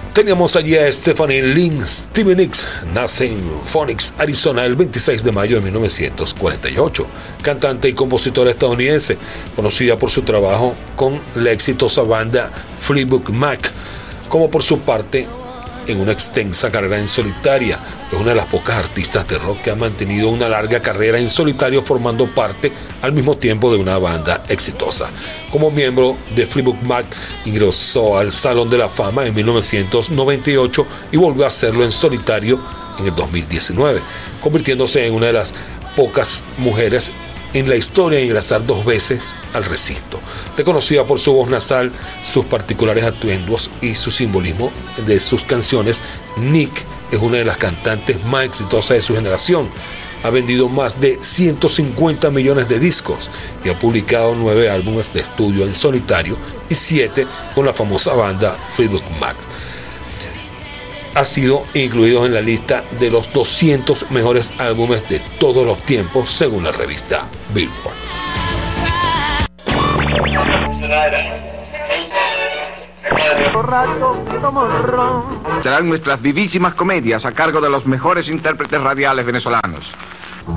Teníamos allí a Stephanie Lynn Stevie Nicks, nace en Phoenix, Arizona, el 26 de mayo de 1948. Cantante y compositora estadounidense, conocida por su trabajo con la exitosa banda Fleetwood Mac, como por su parte en una extensa carrera en solitaria. Es una de las pocas artistas de rock que ha mantenido una larga carrera en solitario, formando parte al mismo tiempo de una banda exitosa. Como miembro de Fleetwood Mac, ingresó al Salón de la Fama en 1998 y volvió a hacerlo en solitario en el 2019, convirtiéndose en una de las pocas mujeres en la historia en ingresar 2 veces al recinto. Reconocida por su voz nasal, sus particulares atuendos y su simbolismo de sus canciones, Nick es una de las cantantes más exitosas de su generación. Ha vendido más de 150 millones de discos y ha publicado 9 álbumes de estudio en solitario y 7 con la famosa banda Fleetwood Mac. Ha sido incluido en la lista de los 200 mejores álbumes de todos los tiempos, según la revista Billboard. Serán nuestras vivísimas comedias a cargo de los mejores intérpretes radiales venezolanos.